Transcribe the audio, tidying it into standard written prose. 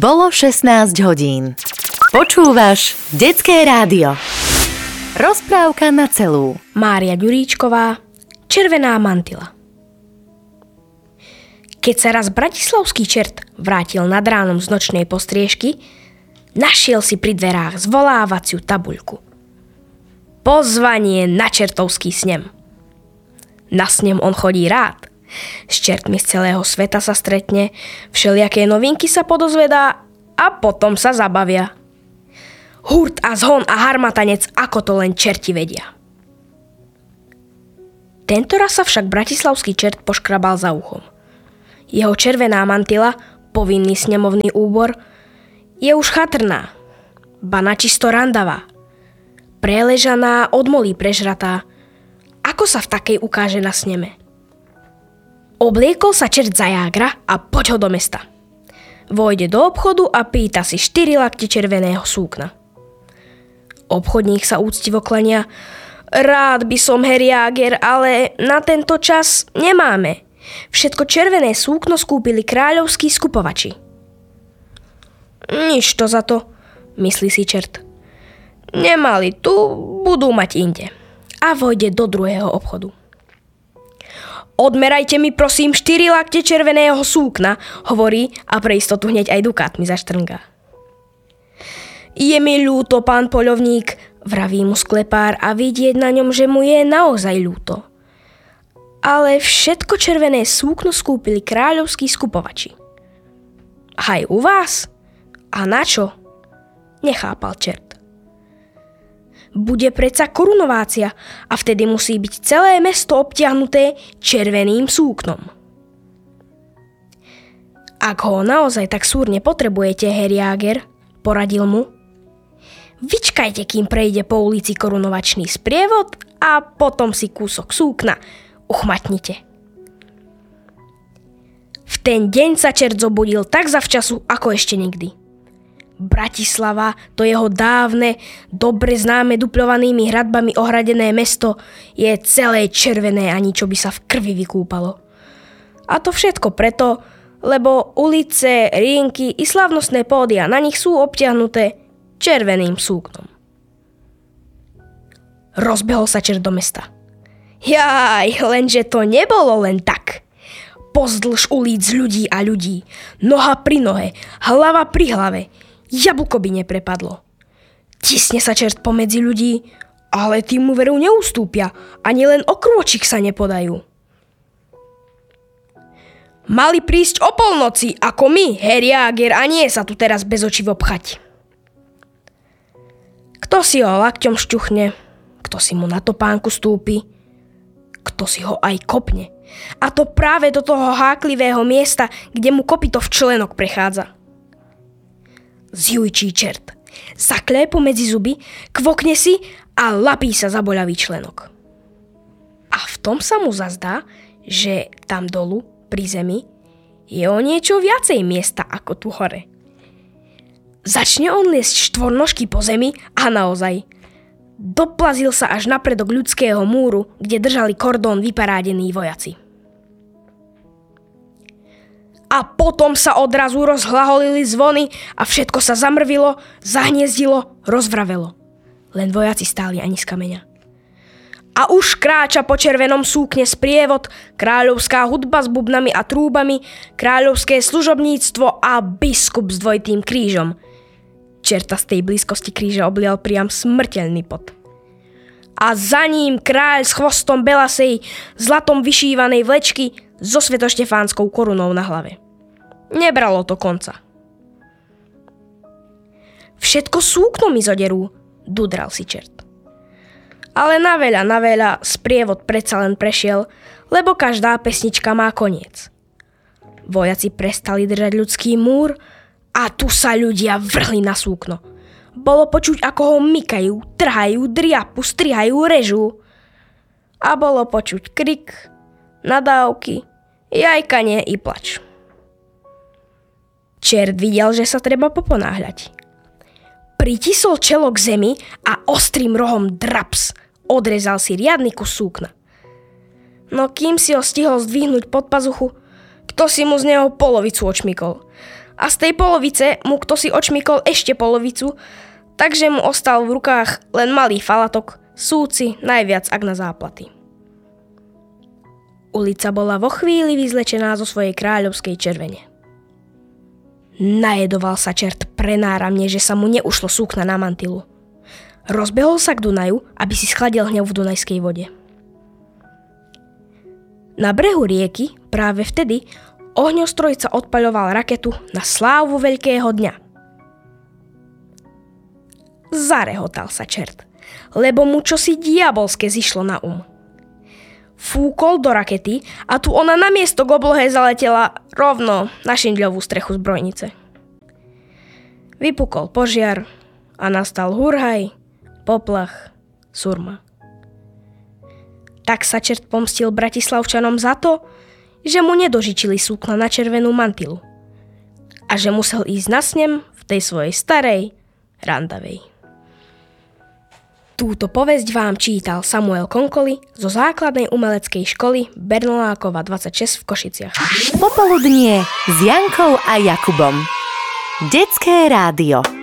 Bolo 16 hodín. Počúvaš Detské rádio. Rozprávka na celú. Mária Ďuríčková, Červená mantila. Keď sa raz bratislavský čert vrátil nad ránom z nočnej postriežky, našiel si pri dverách zvolávaciu tabuľku. Pozvanie na čertovský snem. Na snem on chodí rád. S čertmi z celého sveta sa stretne, všelijaké novinky sa podozvedá a potom sa zabavia. Hurt a zhon a harmatanec, ako to len čerti vedia. Tentoraz sa však bratislavský čert poškrabal za uchom. Jeho červená mantila, povinný snemovný úbor, je už chatrná, ba načisto randavá. Preležaná, od molí prežratá. Ako sa v takej ukáže na sneme? Obliekol sa čert za jágra a poď ho do mesta. Vojde do obchodu a pýta si 4 lakte červeného súkna. Obchodník sa úctivo klania. Rád by som, herr jáger, ale na tento čas nemáme. Všetko červené súkno skúpili kráľovskí skupovači. Nič to za to, myslí si čert. Nemali tu, budú mať inde. A vojde do druhého obchodu. Odmerajte mi prosím 4 lakte červeného súkna, hovorí a pre istotu hneď aj dukátmi zaštrngá. Je mi ľúto, pán poľovník, vraví mu sklepár a vidieť na ňom, že mu je naozaj ľúto. Ale všetko červené súkno skúpili kráľovskí skupovači. Aj u vás? A na čo? Nechápal čert. Bude predsa korunovácia a vtedy musí byť celé mesto obtiahnuté červeným súknom. Ak ho naozaj tak súrne potrebujete, herr jáger, poradil mu, vyčkajte, kým prejde po ulici korunovačný sprievod a potom si kúsok súkna uchmatnite. V ten deň sa čert zobudil tak zavčasu, ako ešte nikdy. Bratislava, to jeho dávne, dobre známe dupľovanými hradbami ohradené mesto, je celé červené a ničo by sa v krvi vykúpalo. A to všetko preto, lebo ulice, rienky i slávnostné pódia na nich sú obtiahnuté červeným súknom. Rozbehol sa čert do mesta. Jaj, lenže to nebolo len tak. Pozdĺž ulic ľudí a ľudí, noha pri nohe, hlava pri hlave, jablko by neprepadlo. Tisne sa čert pomedzi ľudí, ale tí mu veru neustúpia, ani len o krôčik sa nepodajú. Mali prísť o polnoci, ako my, herr jáger, a nie sa tu teraz bez očiv obchať. Kto si ho lakťom šťuchne, kto si mu na topánku stúpi, kto si ho aj kopne. A to práve do toho háklivého miesta, kde mu kopyto v členok prechádza. Zjujčí čert. Zaklépo medzi zuby, kvokne si a lapí sa za boľavý členok. A v tom sa mu zazdá, že tam dolu, pri zemi, je o niečo viacej miesta ako tu hore. Začne on liesť štvornožky po zemi a naozaj. Doplazil sa až napredok ľudského múru, kde držali kordón vyparádení vojaci. A potom sa odrazu rozhlaholili zvony a všetko sa zamrvilo, zahniezdilo, rozvravelo. Len vojaci stáli ani z kameňa. A už kráča po červenom súkne sprievod, kráľovská hudba s bubnami a trúbami, kráľovské služobníctvo a biskup s dvojitým krížom. Čerta z tej blízkosti kríža oblial priam smrteľný pot. A za ním kráľ s chvostom belasej, zlatom vyšívanej vlečky so svetoštefánskou korunou na hlave. Nebralo to konca. Všetko súkno mi zoderú, dudral si čert. Ale na veľa sprievod predsa len prešiel, lebo každá pesnička má koniec. Vojaci prestali držať ľudský múr a tu sa ľudia vrhli na súkno. Bolo počuť, ako ho mykajú, trhajú, driapu, strihajú, režú. A bolo počuť krik, nadávky, jajkanie i plač. Čert videl, že sa treba poponáhľať. Pritisol čelo k zemi a ostrým rohom draps odrezal si riadny kus súkna. No kým si ho stihol zdvihnúť pod pazuchu, k kto si mu z neho polovicu očmykol. A z tej polovice mu kto si očmykol ešte polovicu, takže mu ostal v rukách len malý falatok, súci najviac ak na záplaty. Ulica bola vo chvíli vyzlečená zo svojej kráľovskej červene. Najedoval sa čert prenáramne, že sa mu neušlo súkna na mantilu. Rozbehol sa k Dunaju, aby si schladil hnev v dunajskej vode. Na brehu rieky práve vtedy ohňostrojca odpaľoval raketu na slávu veľkého dňa. Zarehotal sa čert, lebo mu čosi diabolské zišlo na Fúkol do rakety a tu ona namiesto k oblohe zaletela rovno na šindľovú strechu zbrojnice. Vypukol požiar a nastal hurhaj, poplach, surma. Tak sa čert pomstil Bratislavčanom za to, že mu nedožičili súkna na červenú mantilu a že musel ísť na snem v tej svojej starej randavej. Túto povesť vám čítal Samuel Konkoli zo základnej umeleckej školy Bernolákova 26 v Košiciach. Popoludnie s Jankou a Jakubom. Detské rádio.